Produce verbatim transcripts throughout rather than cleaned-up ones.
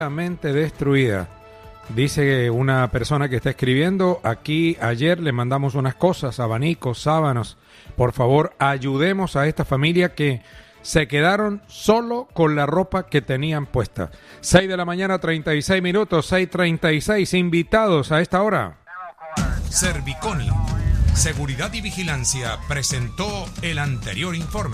completamente destruida. Dice una persona que está escribiendo, aquí ayer le mandamos unas cosas, abanicos, sábanos. Por favor, ayudemos a esta familia que se quedaron solo con la ropa que tenían puesta. seis de la mañana, treinta y seis minutos, seis treinta y seis, invitados a esta hora. Serviconi, Seguridad y Vigilancia, presentó el anterior informe.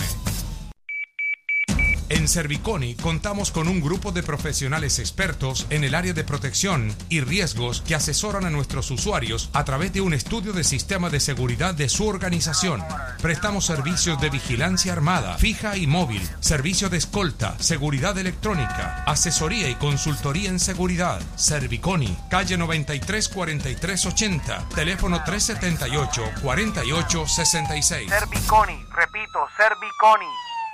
En Serviconi contamos con un grupo de profesionales expertos en el área de protección y riesgos que asesoran a nuestros usuarios a través de un estudio de sistema de seguridad de su organización. Prestamos servicios de vigilancia armada, fija y móvil, servicio de escolta, seguridad electrónica, asesoría y consultoría en seguridad. Serviconi, calle noventa y tres, cuarenta y tres ochenta, teléfono tres setenta y ocho, cuarenta y ocho sesenta y seis. Serviconi, repito, Serviconi.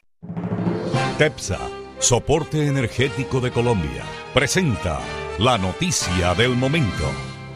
TEPSA, Soporte Energético de Colombia, presenta la noticia del momento.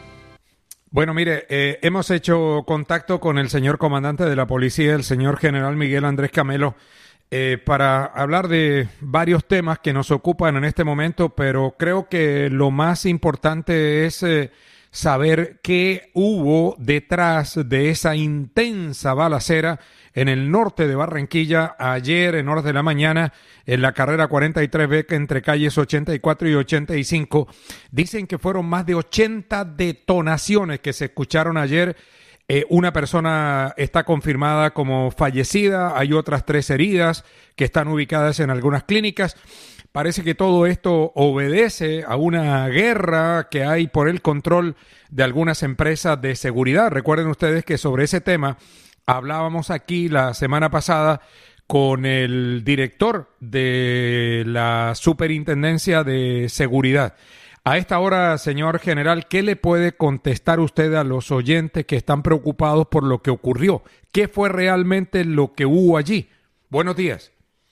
Bueno, mire, eh, hemos hecho contacto con el señor comandante de la policía, el señor general Miguel Andrés Camelo, eh, para hablar de varios temas que nos ocupan en este momento, pero creo que lo más importante es eh, saber qué hubo detrás de esa intensa balacera en el norte de Barranquilla ayer en horas de la mañana en la carrera cuarenta y tres B entre calles ochenta y cuatro y ochenta y cinco. Dicen que fueron más de ochenta detonaciones que se escucharon ayer. Eh, una persona está confirmada como fallecida, hay otras tres heridas que están ubicadas en algunas clínicas. Parece que todo esto obedece a una guerra que hay por el control de algunas empresas de seguridad. Recuerden ustedes que sobre ese tema hablábamos aquí la semana pasada con el director de la Superintendencia de Seguridad. A esta hora, señor general, ¿qué le puede contestar usted a los oyentes que están preocupados por lo que ocurrió? ¿Qué fue realmente lo que hubo allí? Buenos días.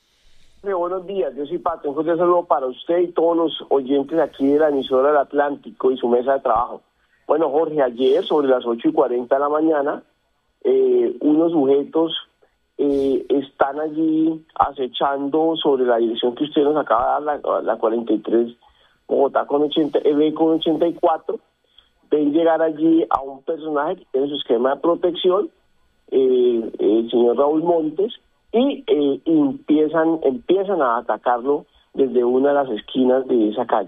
Buenos días, yo soy Pato. Un cordial saludo para usted y todos los oyentes aquí de la emisora del Atlántico y su mesa de trabajo. Bueno, Jorge, ayer sobre las ocho y cuarenta de la mañana, eh, unos sujetos eh, están allí acechando sobre la dirección que usted nos acaba de dar, la, la cuarenta y tres Bogotá con ochenta, E con ochenta y cuatro. Ven llegar allí a un personaje que tiene su esquema de protección, eh, el señor Raúl Montes, y eh, empiezan empiezan a atacarlo desde una de las esquinas de esa calle.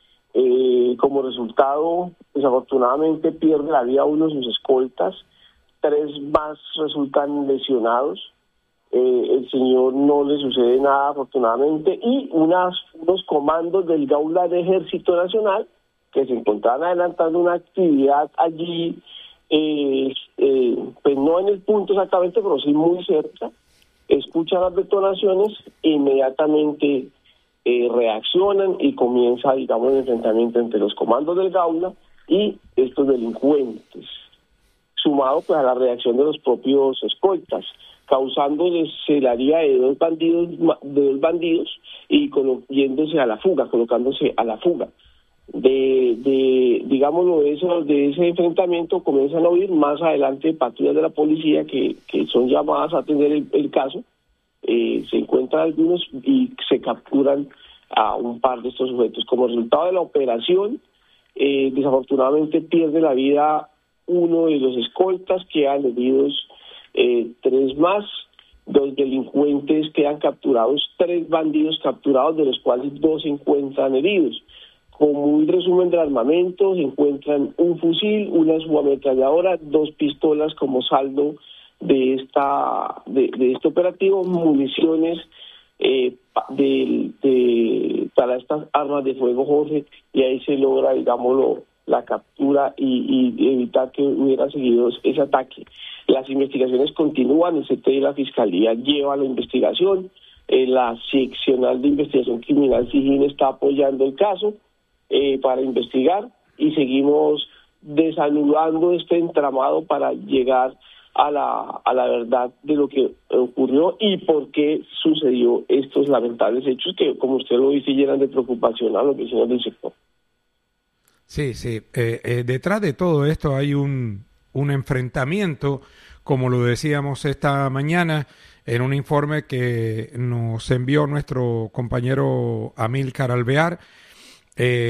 Eh, como resultado, desafortunadamente pierde la vida uno de sus escoltas, tres más resultan lesionados, eh, el señor no le sucede nada afortunadamente, y unas, unos comandos del Gaula de Ejército Nacional que se encontraban adelantando una actividad allí, eh, eh, pues no en el punto exactamente, pero sí muy cerca, escuchan las detonaciones e inmediatamente eh, reaccionan y comienza, digamos, el enfrentamiento entre los comandos del Gaula y estos delincuentes, sumado pues a la reacción de los propios escoltas, causando descelaría de dos bandidos, de dos bandidos y colo- yéndose a la fuga, colocándose a la fuga. De, de digámoslo, eso, de ese enfrentamiento comienzan a huir más adelante patrullas de la policía que, que son llamadas a atender el, el caso. Eh, se encuentran algunos y se capturan a un par de estos sujetos. Como resultado de la operación, eh, desafortunadamente pierde la vida uno de los escoltas, quedan heridos eh, tres más, dos delincuentes quedan capturados, tres bandidos capturados, de los cuales dos se encuentran heridos. Como un resumen del armamento, se encuentran un fusil, una subametralladora, dos pistolas como saldo de esta de, de este operativo, municiones eh, de, de, para estas armas de fuego, Jorge, y ahí se logra, digámoslo, la captura y, y evitar que hubiera seguido ese ataque. Las investigaciones continúan, el C T I de la Fiscalía lleva la investigación, eh, la seccional de investigación criminal SIGIN está apoyando el caso eh, para investigar, y seguimos desanudando este entramado para llegar a la a la verdad de lo que ocurrió y por qué sucedió estos lamentables hechos que, como usted lo dice, llenan de preocupación a los vecinos del sector. Sí, sí. Eh, eh, detrás de todo esto hay un, un enfrentamiento, como lo decíamos esta mañana, en un informe que nos envió nuestro compañero Amílcar Alvear, Eh,